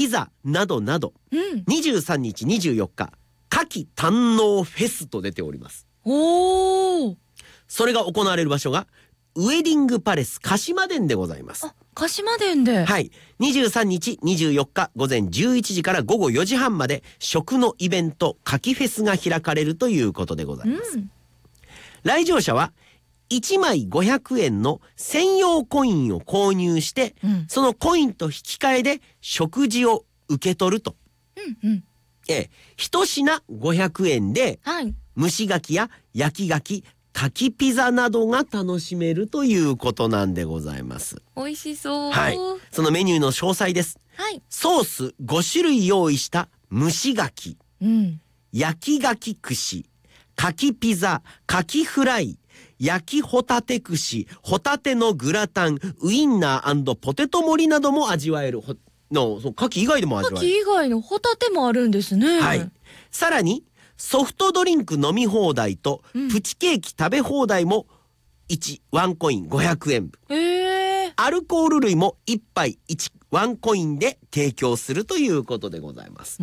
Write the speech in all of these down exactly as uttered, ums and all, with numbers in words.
ザなどなど、 うん、 にじゅうさんにちにじゅうよっか牡蠣堪能フェスと出ております。 おー、 それが行われる場所がウェディングパレス鹿島店でございます。 あ、鹿島店で。 はい、にじゅうさんにちにじゅうよっか午前じゅういちじから午後よじはんまで食のイベント牡蠣フェスが開かれるということでございます。 うん、 来場者はいちまいごひゃくえんの専用コインを購入して、 うん、 そのコインと引き換えで食事を受け取ると、 うんうん、 ええ、一品ごひゃくえんで、 はい、 蒸し牡蠣や焼き牡蠣、牡蠣ピザなどが楽しめるということなんでございます。 美味しそう。 はい、そのメニューの詳細です。 はい、 ソースごしゅるい用意した蒸し牡蠣、 うん、 焼き牡蠣串、牡蠣ピザ、牡蠣フライ、焼きホタテ串、ホタテのグラタン、ウインナー&ポテト盛りなども味わえる。ほのそう牡蠣以外でも味わえる。 牡蠣以外のホタテもあるんですね。 はい。さらにソフトドリンク飲み放題と、 うん、 プチケーキ食べ放題もいちワンコインごひゃくえんぶん。 へー。 アルコール類もいっぱいいちワンコインで提供するということでございます。 うん。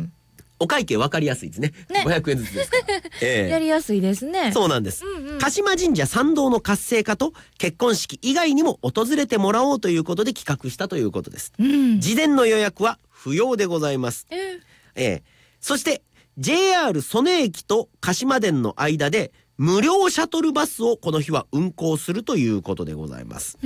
お会計分かりやすいですね。 ね、 ごひゃくえんずつですから、えー、 やりやすいですね。 そうなんです、 うんうん、 鹿島神社参道の活性化と結婚式以外にも訪れてもらおうということで企画したということです。 うん、 事前の予約は不要でございます。 えーえー、そして ジェイアール 曽根駅と鹿島店の間で無料シャトルバスをこの日は運行するということでございます。 うん、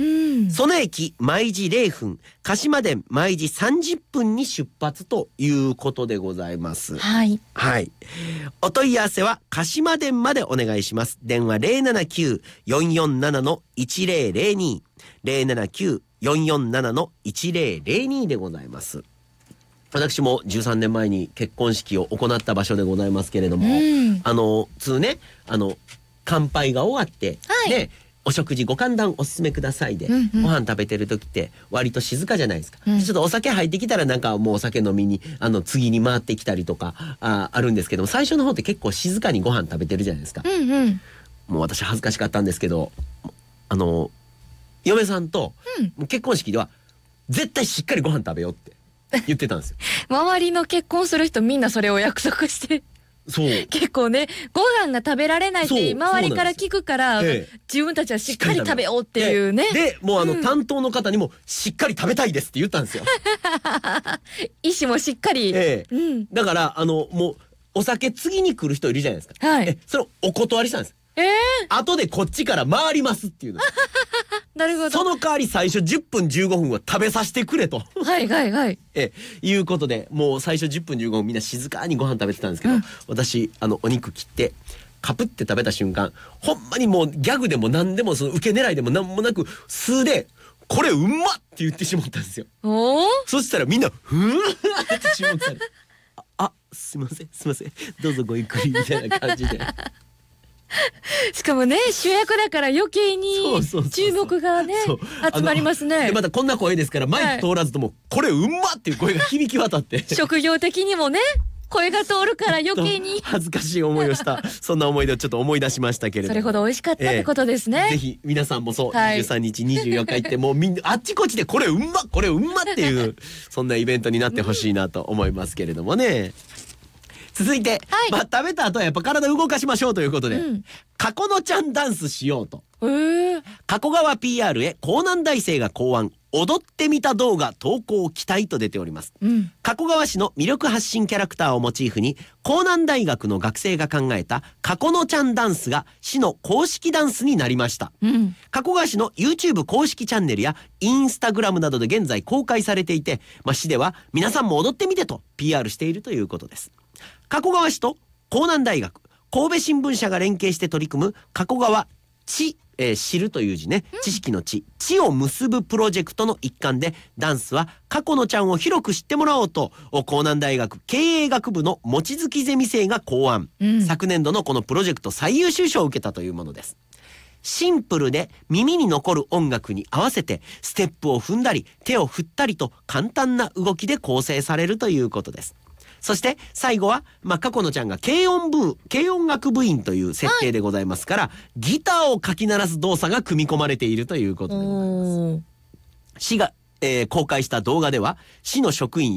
曽根駅毎時れいふん、鹿島店毎時さんじゅっぷんに出発ということでございます。 はい、 はい、お問い合わせは鹿島店までお願いします。電話 ゼロななきゅう よんよんなな いちゼロゼロに ゼロななきゅう よんよんなな いちゼロゼロにでございます。私もじゅうさんねんまえに結婚式を行った場所でございますけれども、うん、あの通ね、あの乾杯が終わって、はい、ね、お食事ご歓談おすすめくださいで、うんうん、ご飯食べてる時って割と静かじゃないですか、うん、ちょっとお酒入ってきたらなんかもうお酒飲みにあの次に回ってきたりとか あ, あるんですけども、最初の方って結構静かにご飯食べてるじゃないですか、うんうん、もう私恥ずかしかったんですけど、あの嫁さんと、うん、結婚式では絶対しっかりご飯食べようって言ってたんですよ周りの結婚する人みんなそれを約束してそう結構ね、ご飯が食べられないって周りから聞くから、ええ、自分たちはしっかり食べようっていうね。 で、でもうあの、うん、担当の方にもしっかり食べたいですって言ったんですよ意思もしっかり、 ええ、うん、だからあのもうお酒次に来る人いるじゃないですか、 はい、 えそれをお断りしたんです。 えー、 後でこっちから回りますっていうのなるほど。 その代わり最初じゅっぷんじゅうごふんは食べさせてくれとはいはいはいえいうことで、もう最初じゅっぷんじゅうごふんみんな静かにご飯食べてたんですけど、うん、私あのお肉切ってカプって食べた瞬間、ほんまにもうギャグでも何でもその受け狙いでも何もなく素でこれうんまって言ってしまったんですよ。 おそしたらみんなふーって注目されあ, あすいませんすいませんどうぞごゆっくりみたいな感じでしかもね、主役だから余計に注目がね集まりますね。 でまたこんな声ですからマイク通らずとも、はい、これうんまっていう声が響き渡って職業的にもね声が通るから余計に恥ずかしい思いをしたそんな思い出をちょっと思い出しましたけれども、 それほど美味しかったってことですね、 えー、ぜひ皆さんもそう、はい、にじゅうさんにちにじゅうよっか行ってもうみんなあっちこっちでこれうんまこれうんまっていうそんなイベントになってほしいなと思いますけれどもね。続いて、はい、まあ、食べた後はやっぱ体動かしましょうということで、うん、加古野ちゃんダンスしようと、 えー、 加古川 ピーアール へ江南大生が考案踊ってみた動画投稿期待と出ております、うん、加古川市の魅力発信キャラクターをモチーフに江南大学の学生が考えた加古野ちゃんダンスが市の公式ダンスになりました、うん、加古川市の YouTube 公式チャンネルや Instagram などで現在公開されていて、まあ、市では皆さんも踊ってみてと ピーアール しているということです。加古川市と江南大学、神戸新聞社が連携して取り組む加古川知、えー、知るという字ね、知識の知、知を結ぶプロジェクトの一環で、ダンスは加古野ちゃんを広く知ってもらおうと江南大学経営学部の望月ゼミ生が考案、うん、昨年度のこのプロジェクト最優秀賞を受けたというものです。シンプルで耳に残る音楽に合わせてステップを踏んだり手を振ったりと簡単な動きで構成されるということです。そして最後は、まあ、加古野ちゃんが軽音部軽音楽部員という設定でございますから、はい、ギターをかき鳴らす動作が組み込まれているということでございます。市が、えー、公開した動画では市の職員